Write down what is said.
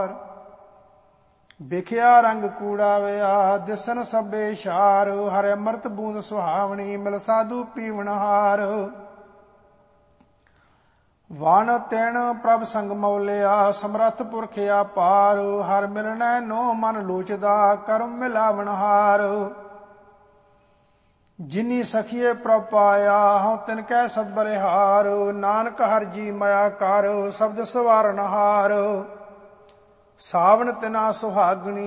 ਹਾਰ। ਵਿਖਿਆ ਰੰਗ ਕੂੜਾ ਵਿਆ ਦਿਸਨ ਸਭੇ ਸ਼ਾਰ, ਹਰਿ ਅੰਮ੍ਰਿਤ ਬੂੰਦ ਸੁਹਾਵਣੀ ਮਿਲ ਸਾਧੂ ਪੀਵਨ ਹਾਰ। ਵਣ ਤਿਣ ਪ੍ਰਭ ਸੰਗ ਮੌਲਿਆ ਸਮਰੱਥ ਪੁਰਖ ਅਪਾਰ, ਹਰਿ ਮਿਲਣੈ ਨੋ ਮਨ ਲੋਚਦਾ ਕਰਮ ਮਿਲਾਵਣ ਹਾਰ। ਜਿਨੀ ਸਖੀਏ ਪ੍ਰਭ ਪਾਇਆ ਹਉ ਤਿਨ ਕੈ ਸਦ ਬਲਿਹਾਰ, ਨਾਨਕ ਹਰਿ ਜੀ ਮਾਇਆ ਕਰ ਸ਼ਬਦ ਸਵਾਰਨ ਹਾਰ। ਸਾਵਣ ਤਿਨਾ ਸੁਹਾਗਣੀ